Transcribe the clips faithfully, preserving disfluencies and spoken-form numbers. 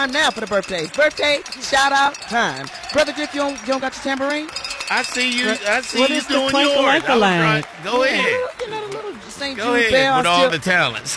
Now for the birthdays. Birthday shout out time. Brother Griff, you don't, you don't got your tambourine? I see you. I see what you is the doing clank yours. like I was line? trying- Go Yeah, ahead. You know, the little Saint Go Jude ahead bell with all still- the talents.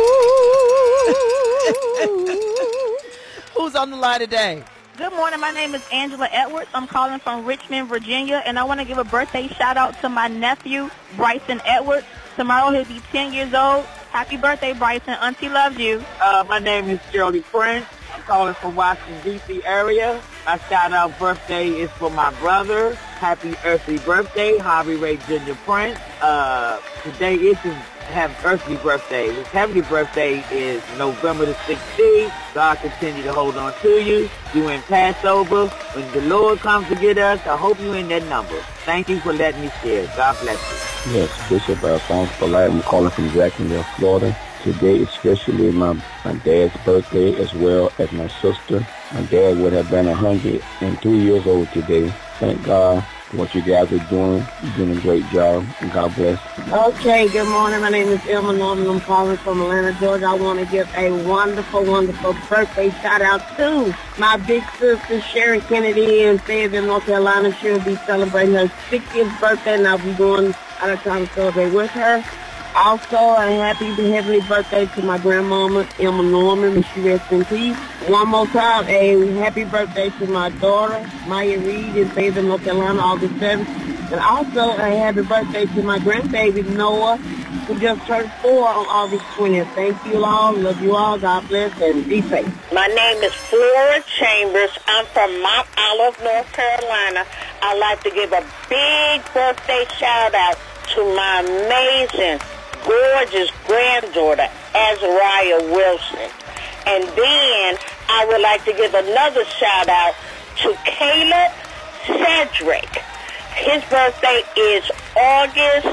Who's on the line today? Good morning. My name is Angela Edwards. I'm calling from Richmond, Virginia, and I want to give a birthday shout-out to my nephew, Bryson Edwards. Tomorrow he'll be ten years old. Happy birthday, Bryson. Auntie loves you. Uh, my name is Shirley Prince. I'm calling from Washington, D C area. My shout-out birthday is for my brother. Happy earthly birthday, Harvey Ray Junior Prince. Uh, today is his have earthly birthday. His heavenly birthday is November the sixteenth. God continue to hold on to you. You in Passover. When the Lord comes to get us, I hope you in that number. Thank you for letting me share. God bless you. Yes, Bishop Alphonse Polite. I'm calling from Jacksonville, Florida. Today is especially my, my dad's birthday as well as my sister. My dad would have been one hundred two years old today. Thank God for what you guys are doing. You're doing a great job, and God bless. Okay, good morning. My name is Emma Norman. I'm calling from Atlanta, Georgia. I want to give a wonderful, wonderful birthday shout-out to my big sister, Sharon Kennedy, in Fayetteville, North Carolina. She'll be celebrating her sixtieth birthday, and I'll be going out of town to celebrate with her. Also, a happy heavenly birthday to my grandmama, Emma Norman. May she rest in peace. One more time, a happy birthday to my daughter, Maya Reed, in Fayetteville, North Carolina, August seventh. And also, a happy birthday to my grandbaby, Noah, who just turned four on August twentieth. Thank you all. Love you all. God bless, and be safe. My name is Flora Chambers. I'm from Mount Olive, North Carolina. I'd like to give a big birthday shout-out to my amazing, gorgeous granddaughter, Azariah Wilson. And then I would like to give another shout out to Caleb Cedric. His birthday is August